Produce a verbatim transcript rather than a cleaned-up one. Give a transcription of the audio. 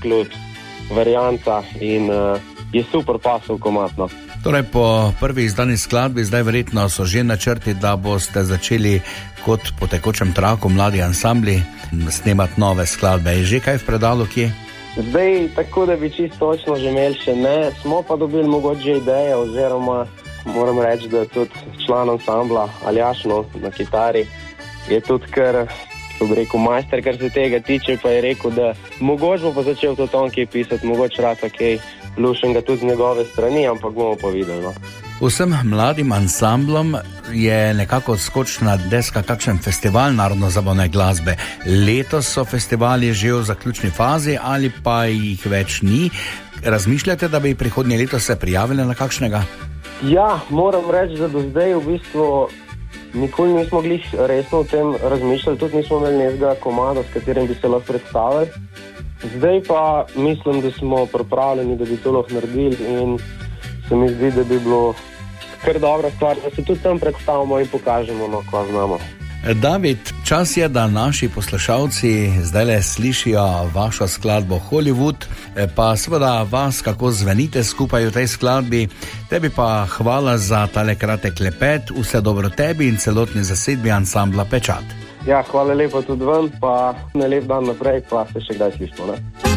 Klut varianta in uh, je super pasov komatno. Torej, po prvi izdani skladbi zdaj verjetno so že načrti, da boste začeli kot po tekočem traku mladi ansambli snemati nove skladbe. Je že kaj v predalu kje? Zdaj, tako da bi čisto točno že imeli še ne, smo pa dobili mogoče ideje oziroma moram reči, da tudi član ansambla Aljaš na kitari je tudi kar, ko bi rekel, majster, kar se tega tiče, pa je rekel, da mogoče bo pa začel to tonkej pisati, mogoče rata kaj lušenga tudi z njegove strani, ampak bomo pa videli. No. Vsem mladim ansamblom je nekako odskočna deska kakšen festival narodno-zabavne glasbe. Letos so festivali že v zaključni fazi ali pa jih več ni. Razmišljate, da bi prihodnje leto se prijavili na kakšnega? Ja, moram reči, da do zdaj v bistvu nikoli nismo glih resno o tem razmišljali, tudi nismo imeli nekega komada, s katerim bi se lahko predstavili. Zdaj pa mislim, da smo pripravljeni, da bi to lahko naredili in se mi zdi, da bi bilo kar dobra stvar, da se tudi tam predstavimo in pokažemo, no, kva znamo. David, čas je, da naši poslušalci zdajle slišijo vašo skladbo Hollywood, pa seveda vas, kako zvenite skupaj v tej skladbi. Tebi pa hvala za tale kratek klepet, vse dobro tebi in celotni zasedbi ansambla Pečat. Ja, hvala lepo tudi vam, pa ne lep dan naprej, pa se še kdaj slišimo, ne?